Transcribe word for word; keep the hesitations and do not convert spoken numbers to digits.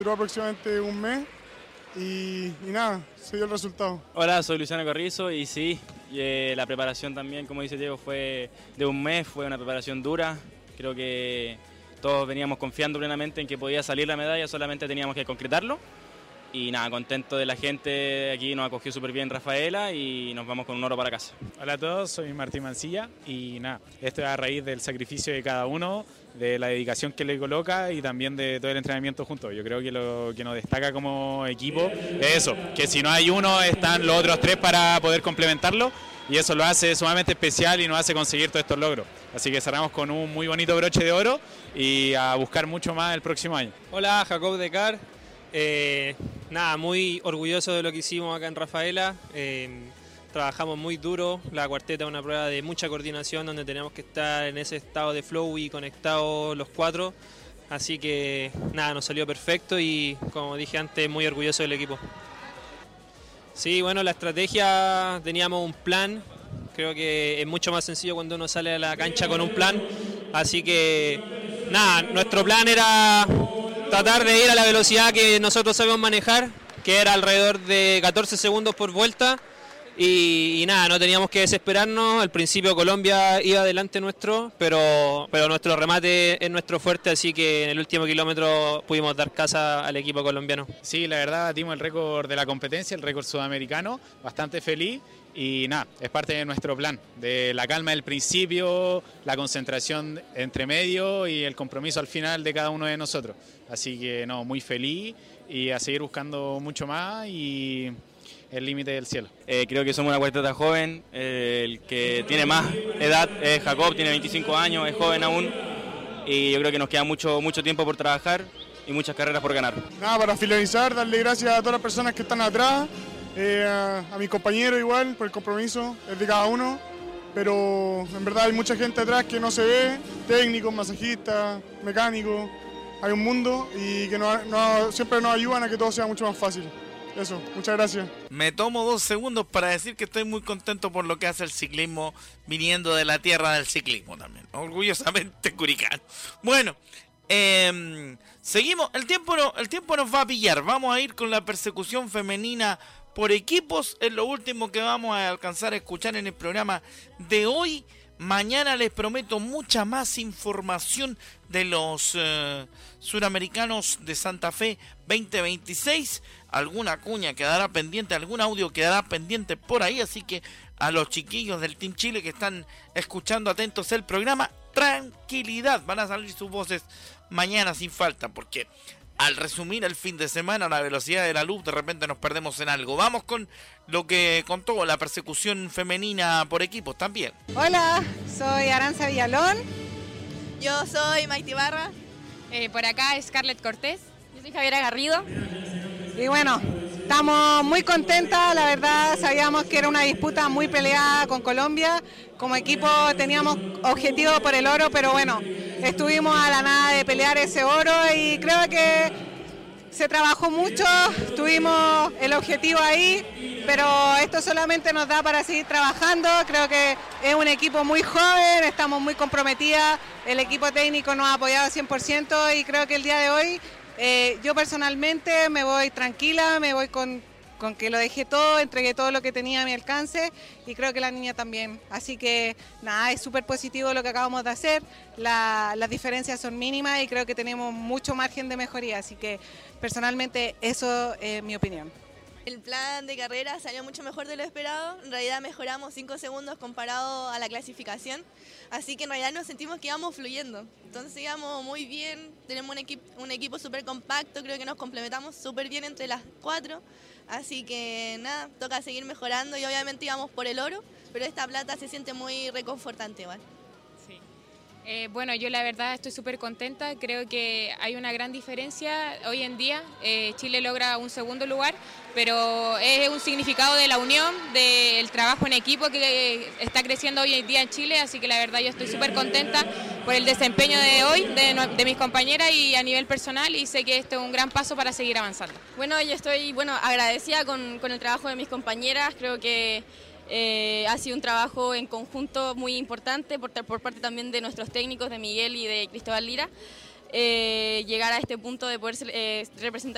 duró aproximadamente un mes y, y nada, se dio el resultado. Hola, soy Luciano Carrizo y sí, y, eh, la preparación también, como dice Diego, fue de un mes, fue una preparación dura. Creo que todos veníamos confiando plenamente en que podía salir la medalla, solamente teníamos que concretarlo. Y nada, contento de la gente aquí, nos acogió súper bien Rafaela y nos vamos con un oro para casa. Hola a todos, soy Martín Mancilla y nada, esto es a raíz del sacrificio de cada uno, de la dedicación que le coloca y también de todo el entrenamiento juntos. Yo creo que lo que nos destaca como equipo es eso, que si no hay uno están los otros tres para poder complementarlo y eso lo hace sumamente especial y nos hace conseguir todos estos logros. Así que cerramos con un muy bonito broche de oro y a buscar mucho más el próximo año. Hola, Jacob Decar. Eh, nada, muy orgulloso de lo que hicimos acá en Rafaela. Eh, trabajamos muy duro. La cuarteta es una prueba de mucha coordinación donde tenemos que estar en ese estado de flow y conectados los cuatro. Así que nada, nos salió perfecto y como dije antes, muy orgulloso del equipo. Sí, bueno, la estrategia, teníamos un plan. Creo que es mucho más sencillo cuando uno sale a la cancha con un plan. Así que nada, nuestro plan era tratar de ir a la velocidad que nosotros sabemos manejar, que era alrededor de catorce segundos por vuelta y, y nada, no teníamos que desesperarnos. Al principio Colombia iba adelante nuestro, pero, pero nuestro remate es nuestro fuerte, así que en el último kilómetro pudimos dar casa al equipo colombiano. Sí, la verdad batimos el récord de la competencia, el récord sudamericano, bastante feliz. Y nada, es parte de nuestro plan, de la calma del principio, la concentración entre medio y el compromiso al final de cada uno de nosotros. Así que no, muy feliz y a seguir buscando mucho más y el límite del cielo. Eh, creo que somos una cuarteta joven, eh, el que tiene más edad es Jacob, tiene veinticinco años, es joven aún y yo creo que nos queda mucho, mucho tiempo por trabajar y muchas carreras por ganar. Nada, para finalizar, darle gracias a todas las personas que están atrás. Eh, a, a mis compañeros igual, por el compromiso, es de cada uno, pero en verdad hay mucha gente atrás que no se ve, técnicos, masajistas, mecánicos, hay un mundo y que no, no, siempre nos ayudan a que todo sea mucho más fácil. Eso, muchas gracias. Me tomo dos segundos para decir que estoy muy contento por lo que hace el ciclismo viniendo de la tierra del ciclismo también, orgullosamente Curicán. Bueno, eh, seguimos, el tiempo, no, el tiempo nos va a pillar, vamos a ir con la persecución femenina por equipos, es lo último que vamos a alcanzar a escuchar en el programa de hoy. Mañana les prometo mucha más información de los eh, suramericanos de Santa Fe veinte veintiséis. Alguna cuña quedará pendiente, algún audio quedará pendiente por ahí, así que a los chiquillos del Team Chile que están escuchando atentos el programa, tranquilidad, van a salir sus voces mañana sin falta, porque al resumir el fin de semana, la velocidad de la luz, de repente nos perdemos en algo. Vamos con lo que contó la persecución femenina por equipos también. Hola, soy Aranza Villalón. Yo soy Maite Barra. Eh, por acá Scarlett Cortés. Yo soy Javiera Garrido. Y bueno, estamos muy contentas, la verdad sabíamos que era una disputa muy peleada con Colombia. Como equipo teníamos objetivo por el oro, pero bueno, estuvimos a la nada de pelear ese oro y creo que se trabajó mucho, tuvimos el objetivo ahí, pero esto solamente nos da para seguir trabajando. Creo que es un equipo muy joven, estamos muy comprometidas, el equipo técnico nos ha apoyado al cien por ciento y creo que el día de hoy eh, yo personalmente me voy tranquila, me voy con... con que lo dejé todo, entregué todo lo que tenía a mi alcance y creo que la niña también. Así que nada, es súper positivo lo que acabamos de hacer, la, las diferencias son mínimas y creo que tenemos mucho margen de mejoría, así que personalmente eso es mi opinión. El plan de carrera salió mucho mejor de lo esperado, en realidad mejoramos cinco segundos comparado a la clasificación, así que en realidad nos sentimos que íbamos fluyendo, entonces íbamos muy bien, tenemos un, equi un equipo súper compacto, creo que nos complementamos súper bien entre las cuatro. Así que nada, toca seguir mejorando y obviamente íbamos por el oro, pero esta plata se siente muy reconfortante igual. Sí. Eh, bueno, yo la verdad estoy súper contenta, creo que hay una gran diferencia hoy en día. eh, Chile logra un segundo lugar, pero es un significado de la unión, del trabajo en equipo que está creciendo hoy en día en Chile, así que la verdad yo estoy súper contenta por el desempeño de hoy, de, de mis compañeras y a nivel personal, y sé que esto es un gran paso para seguir avanzando. Bueno, yo estoy bueno agradecida con, con el trabajo de mis compañeras, creo que eh, ha sido un trabajo en conjunto muy importante por, por parte también de nuestros técnicos, de Miguel y de Cristóbal Lira, eh, llegar a este punto de poder eh, representar